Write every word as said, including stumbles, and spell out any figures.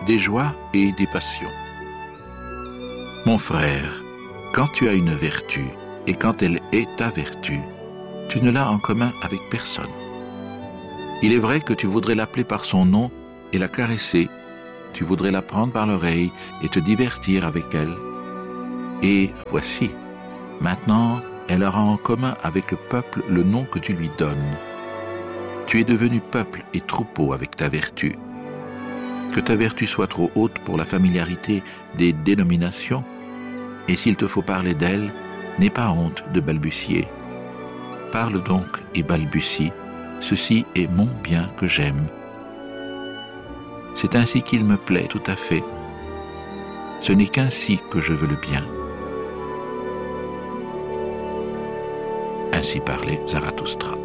des joies et des passions. Mon frère, quand tu as une vertu, et quand elle est ta vertu, tu ne l'as en commun avec personne. Il est vrai que tu voudrais l'appeler par son nom et la caresser, tu voudrais la prendre par l'oreille et te divertir avec elle. Et voici, maintenant, elle aura en commun avec le peuple le nom que tu lui donnes. Tu es devenu peuple et troupeau avec ta vertu. Que ta vertu soit trop haute pour la familiarité des dénominations, et s'il te faut parler d'elle, n'aie pas honte de balbutier. Parle donc et balbutie, ceci est mon bien que j'aime. C'est ainsi qu'il me plaît tout à fait. Ce n'est qu'ainsi que je veux le bien. Ainsi parlait Zarathustra.